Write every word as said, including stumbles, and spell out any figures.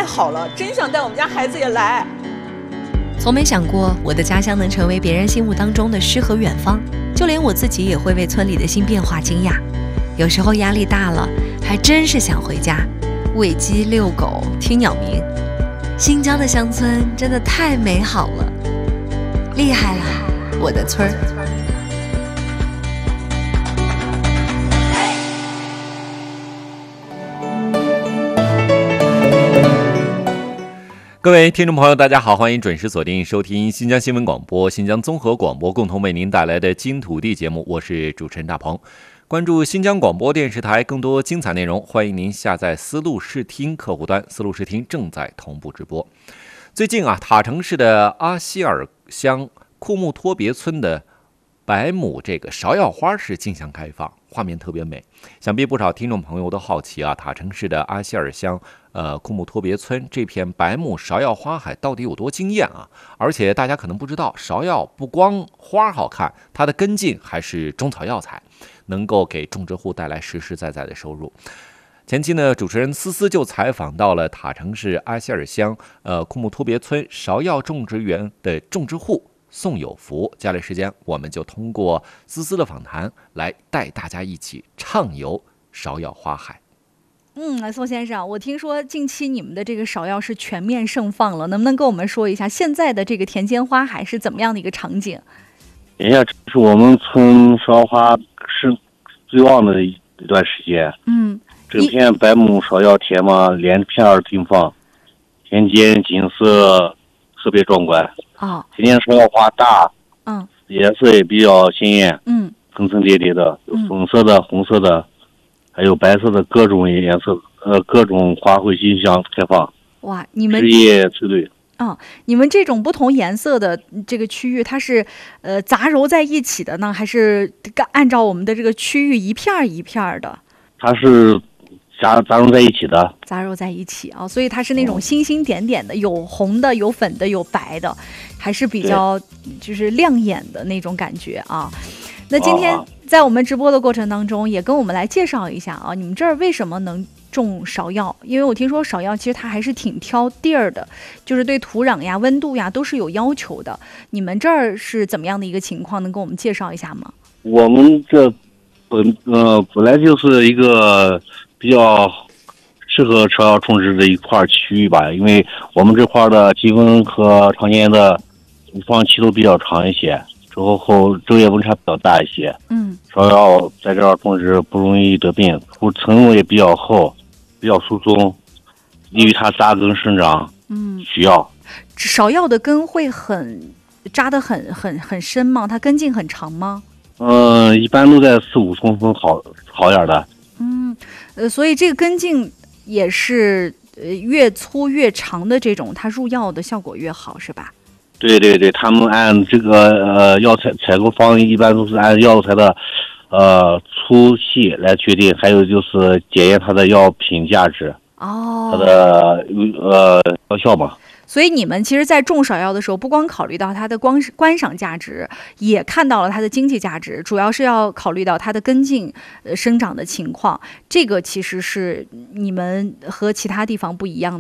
好了，真想带我们家孩子也来。 从没想过我的家乡能成为别人心目当中的诗和远方，就连我自己也会为村里的新变化惊讶。有时候压力大了，还真是想回家，喂鸡、遛狗、听鸟鸣。新疆的乡村真的太美好了，厉害了，我的村儿！ 各位听众朋友，大家好，欢迎准时锁定收听新疆新闻广播、新疆综合广播共同为您带来的金土地节目，我是主持人大鹏。关注新疆广播电视台更多精彩内容，欢迎您下载丝路视听客户端，丝路视听正在同步直播。最近啊，塔城市的阿希尔乡库木托别村的百亩这个芍药花是竞相开放，画面特别美。想必不少听众朋友都好奇啊，塔城市的阿希尔乡呃库木托别村这片百亩芍药花海到底有多惊艳啊？而且大家可能不知道，芍药不光花好看，它的根茎还是中草药材，能够给种植户带来实实在在的收入。前期呢，主持人思思就采访到了塔城市阿希尔乡呃库木托别村芍药种植园的种植户宋有福。接下来时间，我们就通过思思的访谈来带大家一起畅游芍药花海。 嗯，宋先生，我听说近期你们的这个芍药是全面盛放了，能不能跟我们说一下现在的这个田间花海是怎么样的一个场景？ 哎呀，这是我们村芍药花是最旺的一段时间。 嗯， 整片百亩芍药田嘛，连片儿并放，田间景色特别壮观。 哦， 田间芍药花大， 嗯， 颜色也比较鲜艳， 嗯， 层层叠叠的，有粉色的、红色的，还有白色的，各种颜色，呃，各种花卉竞相开放。 哇，你们枝叶翠绿。 哦，你们这种不同颜色的这个区域，它是呃杂糅在一起的呢，还是按照我们的这个区域一片儿一片儿的？ 它是杂杂糅在一起的， 杂糅在一起啊，所以它是那种星星点点的，有红的，有粉的，有白的，还是比较就是亮眼的那种感觉啊。那今天在我们直播的过程当中，也跟我们来介绍一下啊，你们这儿为什么能种芍药？因为我听说芍药其实它还是挺挑地儿的，就是对土壤呀、温度呀都是有要求的。你们这儿是怎么样的一个情况？能跟我们介绍一下吗？ 我们这本呃本来就是一个比较适合芍药种植的一块区域吧，因为我们这块的积温和常年的放期都比较长一些，之后后昼夜温差比较大一些。 嗯， 芍药在这儿种植不容易得病，土层也比较厚，比较疏松，利于它扎根生长。 嗯， 需要。 芍药的根会很扎得很很很深吗？它根茎很长吗？ 嗯、呃，一般都在四五公分好好点的。 嗯，呃，所以这个根茎也是呃越粗越长的这种，它入药的效果越好，是吧？ 对对对，他们按这个呃药材采购方一般都是按药材的呃粗细来决定，还有就是检验它的药品价值， 哦， 它的呃药效嘛。 所以你们其实在种芍药的时候，不光考虑到它的光观赏价值，也看到了它的经济价值，主要是要考虑到它的根茎呃生长的情况。这个其实是你们和其他地方不一样的。